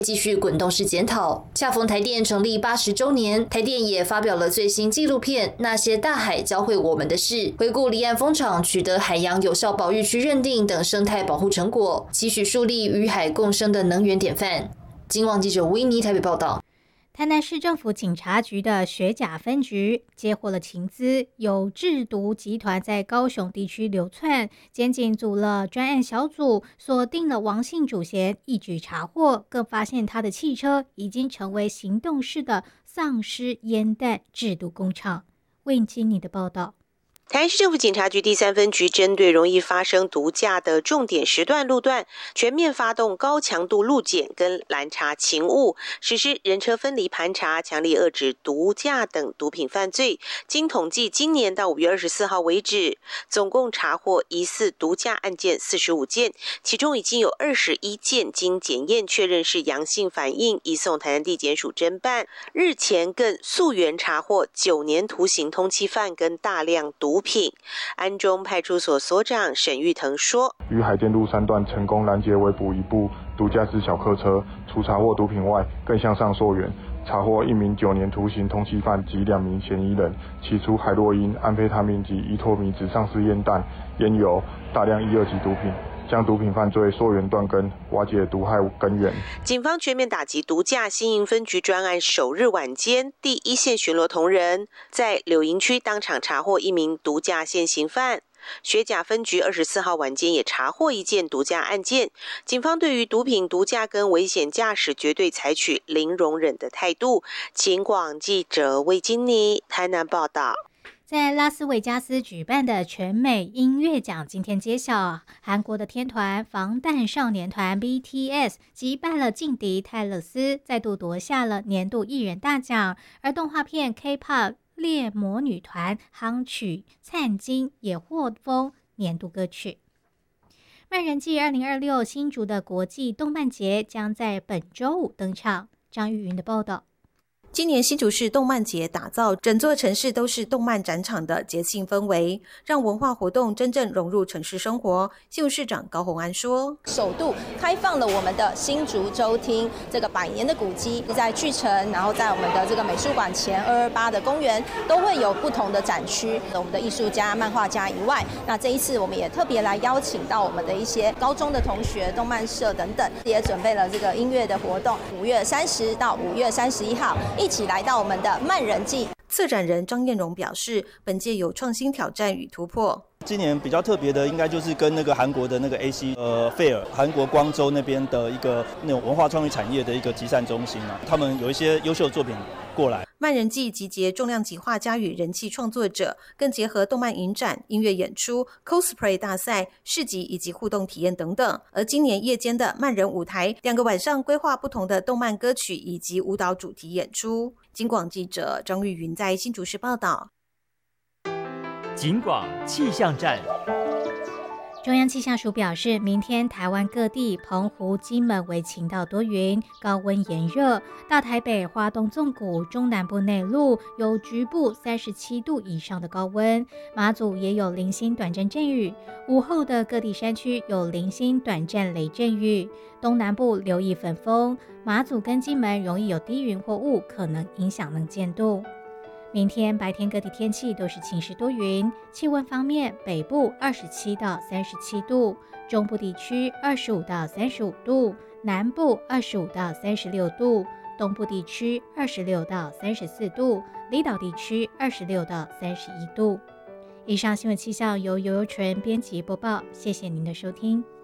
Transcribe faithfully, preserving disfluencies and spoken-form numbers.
继续滚动式检讨。恰逢台电成立八十周年，台电也发表了最新纪录片《那些大海教会我们的事》，回顾离岸风场取得海洋有效保育区认定等生态保护成果，期许树立与海共生的能源典范。今网记者吴依妮台北报道。 台南市政府警察局的学甲分局接获了情资，有制毒集团在高雄地区流窜，检警组了专案小组，锁定了王姓主嫌，一举查获，更发现他的汽车已经成为行动式的丧尸烟弹制毒工厂。为引起你的报道。 台南市政府警察局第三分局针对容易发生毒驾的重点时段路段，全面发动高强度路检跟拦查勤务，实施人车分离盘查，强力遏制毒驾等毒品犯罪。经统计，今年到五月二十四号为止，总共查获疑似毒驾案件四十五件，其中已经有二十一件经检验确认是阳性反应，移送台南地检署侦办。日前更溯源查获九年徒刑通缉犯跟大量毒品。安中派出所所长沈玉腾说， 于海监路三段成功拦截围捕一部毒驾驶小客车，除查获毒品外，更向上溯源，查获一名九年徒刑通缉犯及两名嫌疑人，起出海洛因、安非他命及伊托米子丧尸烟弹、烟油、大量一二级毒品，将毒品犯罪溯源断根，瓦解毒害根源。 警方全面打击毒驾，新营分局专案首日晚间，第一线巡逻同仁在柳营区当场查获一名毒驾现行犯。学甲分局二十四号晚间也查获一件毒驾案件，警方对于毒品、毒驾跟危险驾驶绝对采取零容忍的态度。警广记者魏金妮台南报道。 在拉斯维加斯举办的全美音乐奖今天揭晓，韩国的天团防弹少年团 B T S 击败了劲敌泰勒斯，再度夺下了年度艺人大奖。而动画片 K-pop 猎魔女团夯曲灿金也获封年度歌曲。万人祭二零二六新竹的国际动漫节将在本周五登场。张玉云的报道。 今年新竹市动漫节打造整座城市都是动漫展场的节庆氛围，让文化活动真正融入城市生活。新竹市长高虹安说， 首度开放了我们的新竹州厅这个百年的古迹，在巨城，然后在我们的这个美术馆前二二八的公园都会有不同的展区。我们的艺术家、漫画家以外，那这一次我们也特别来邀请到我们的一些高中的同学、动漫社等等，也准备了这个音乐的活动，五月三十到五月三十一号。一起来到我们的漫人祭。 策展人张彦荣表示，本届有创新挑战与突破。 今年比较特别的，应该就是跟那个韩国的那个 A C 呃 Fair， 韩国光州那边的一个那种文化创意产业的一个集散中心啊，他们有一些优秀的作品过来。 漫人祭集结重量级画家与人气创作者，更结合动漫影展、音乐演出、cosplay 大赛、市集以及互动体验等等。而今年夜间的漫人舞台，两个晚上规划不同的动漫歌曲以及舞蹈主题演出。警广记者张玉云在新竹市报道。 警广气象站。 中央气象署表示，明天台湾各地澎湖、金门为晴到多云，高温炎热。大台北、花东纵谷、中南部内陆有局部三十七度以上的高温，马祖也有零星短暂阵雨。午后的各地山区有零星短暂雷阵雨，东南部留意粉风，马祖跟金门容易有低云或雾，可能影响能见度。明天白天各地天气都是晴时多云，气温方面，北部二十七到三十七度，中部地区二十五到三十五度，南部二十五到三十六度，东部地区二十六到三十四度，离岛地区二十六到三十一度。以上新闻气象由游游纯编辑播报，谢谢您的收听。